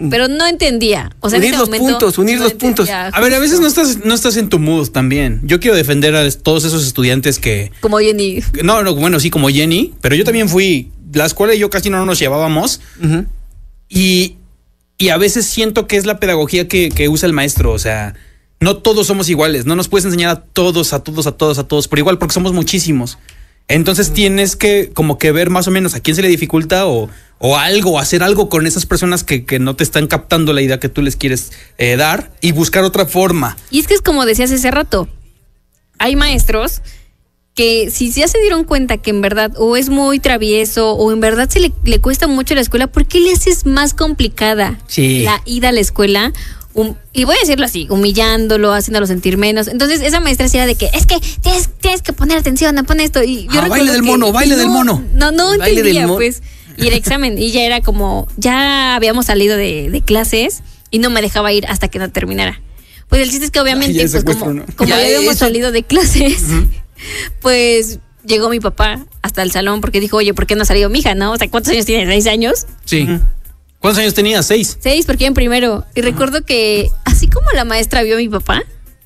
pero no entendía. O sea, unir los puntos. A ver, a veces no estás en tu mood también. Yo quiero defender a todos esos estudiantes que... Como Jenny. No, bueno, sí, como Jenny, pero yo también fui... La escuela y yo casi no nos llevábamos. Uh-huh. Y a veces siento que es la pedagogía que usa el maestro. O sea, no todos somos iguales. No nos puedes enseñar a todos por igual, porque somos muchísimos. Entonces tienes que como que ver más o menos a quién se le dificulta o hacer algo con esas personas que no te están captando la idea que tú les quieres dar y buscar otra forma. Y es que es como decías hace rato, hay maestros que si ya se dieron cuenta que en verdad o es muy travieso o en verdad le cuesta mucho la escuela, ¿por qué le haces más complicada la ida a la escuela? Y voy a decirlo así, humillándolo, haciéndolo sentir menos. Entonces esa maestra sí era de que es que tienes que poner atención, pon esto. Y yo baile del mono. No entendía, pues. Y el examen, y ya era como, ya habíamos salido de clases y no me dejaba ir hasta que no terminara. Pues el chiste es que obviamente, pues como ya habíamos salido de clases, pues llegó mi papá hasta el salón porque dijo, oye, ¿por qué no ha salido mi hija, no? O sea, ¿cuántos años tiene? ¿6 años? Sí. ¿Cuántos años tenía? 6. 6, porque iba en primero. Y recuerdo que, así como la maestra vio a mi papá,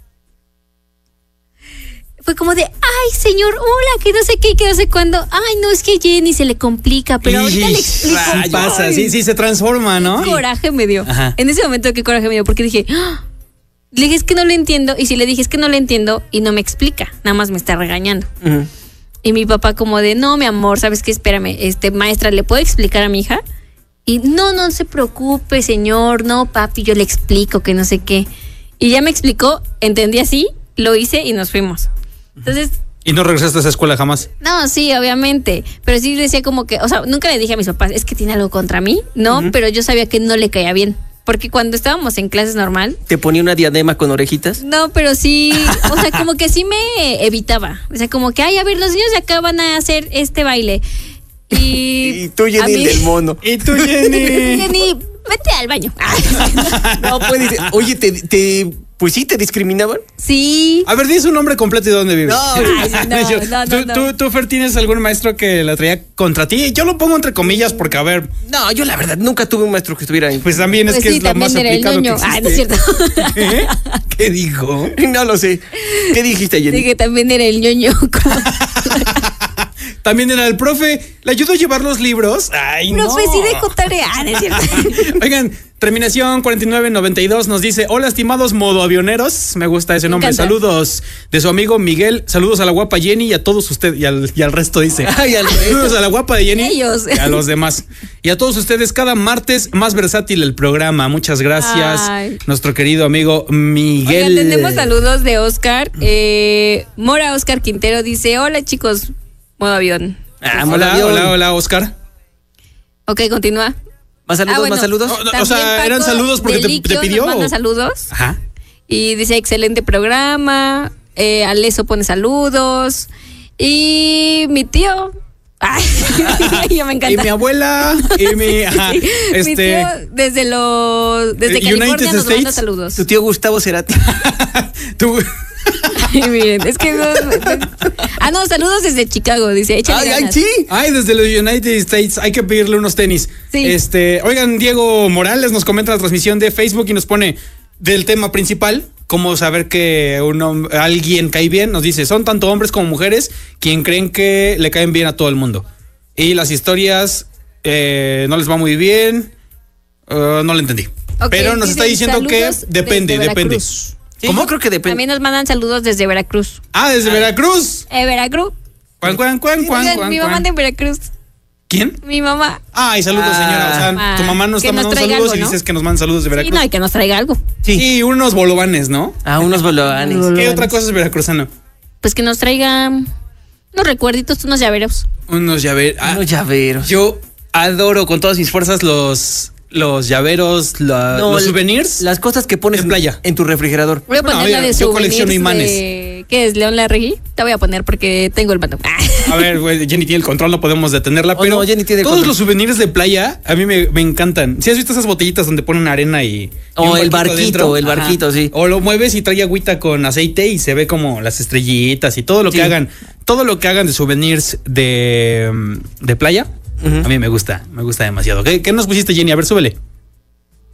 fue como de, ay, señor, hola, que no sé qué, que no sé cuándo. Ay, no, es que Jenny se le complica, pero ahorita le explico. Pasa, sí, se transforma, ¿no? Qué coraje me dio. Ajá. En ese momento, qué coraje me dio, porque dije, le dije, es que no lo entiendo. Y si le dije, es que no lo entiendo, y no me explica, nada más me está regañando. Uh-huh. Y mi papá como de, no, mi amor, ¿sabes qué? Espérame, maestra, ¿le puedo explicar a mi hija? Y no se preocupe, señor, no, papi, yo le explico que no sé qué. Y ya me explicó, entendí así, lo hice y nos fuimos. Entonces... ¿Y no regresaste a esa escuela jamás? No, sí, obviamente. Pero sí decía como que, o sea, nunca le dije a mis papás, es que tiene algo contra mí, ¿no? Uh-huh. Pero yo sabía que no le caía bien. Porque cuando estábamos en clases normal... ¿Te ponía una diadema con orejitas? No, pero sí, o sea, como que sí me evitaba. O sea, como que, ay, a ver, los niños de acá van a hacer este baile. Y tú, Jenny, del mono. Y tú, Jenny. Jenny, vete al baño. No, pues, oye, pues sí, ¿te discriminaban? Sí. A ver, di su nombre completo y dónde vives. No. ¿Tú, Fer, tienes algún maestro que la traía contra ti? Yo lo pongo entre comillas porque, a ver... No, yo la verdad nunca tuve un maestro que estuviera ahí. Pues también es que sí, es lo más aplicado que existe. Ay, no es cierto. ¿Qué dijo? No lo sé. ¿Qué dijiste, Jenny? Sí, que también era el ñoño. También era el profe. ¿Le ayudó a llevar los libros? Ay, no. Profe, sí dejó tarea. No es cierto. Oigan, terminación 4992 nos dice, hola, estimados modoavioneros. Me gusta ese nombre. Saludos de su amigo Miguel. Saludos a la guapa Jenny y a todos ustedes. Y al resto dice. Saludos a la guapa de Jenny. Ellos. Y a los demás. Y a todos ustedes, cada martes más versátil el programa. Muchas gracias. Ay. Nuestro querido amigo Miguel. Oigan, tenemos saludos de Oscar. Mora Oscar Quintero dice, hola chicos, modo avión. Hola, Oscar. Ok, continúa. ¿Más saludos? ¿Más saludos? No, o sea, ¿eran saludos porque te pidió? Nos manda saludos. Ajá. Y dice, excelente programa. Aleso pone saludos. Y mi tío... Ay, ya me encanta. Y mi abuela. Y mi... Ajá, sí, mi tío desde California nos manda saludos. Tu tío Gustavo Cerati. Tú... Ay, miren, es que no, saludos desde Chicago, dice, échale ganas. Sí. Desde los United States, hay que pedirle unos tenis. Sí. Oigan, Diego Morales nos comenta la transmisión de Facebook y nos pone del tema principal, cómo saber que alguien cae bien. Nos dice, son tanto hombres como mujeres quien creen que le caen bien a todo el mundo. Y las historias no les va muy bien. No le entendí. Okay, pero nos está diciendo que depende. Sí, ¿cómo? Creo que depende. También nos mandan saludos desde Veracruz. Desde Veracruz. Veracruz. Mi mamá de Veracruz. ¿Quién? Mi mamá. Ay, saludos, señora. O sea, tu mamá nos está mandando saludos algo, ¿no? Y dices que nos mandan saludos de Veracruz. Sí, no, y que nos traiga algo. Sí, unos bolovanes, ¿no? Unos bolovanes. ¿Qué otra cosa es veracruzano? Pues que nos traiga unos recuerditos, unos llaveros. Unos llaveros. Yo adoro con todas mis fuerzas los llaveros, los souvenirs. Las cosas que pones en playa. En tu refrigerador. Voy a poner la de souvenirs. Yo colecciono imanes. ¿Qué es? ¿León Larregui? Te voy a poner porque tengo el bando. A ver, Jenny tiene el control, no podemos detenerla. Pero Jenny tiene todos los souvenirs de playa a mí me encantan. ¿Sí has visto esas botellitas donde ponen arena y el barquito, sí. O lo mueves y trae agüita con aceite y se ve como las estrellitas y todo lo que hagan. Todo lo que hagan de souvenirs de playa. Uh-huh. A mí me gusta demasiado. ¿Qué nos pusiste, Jenny? A ver, súbele.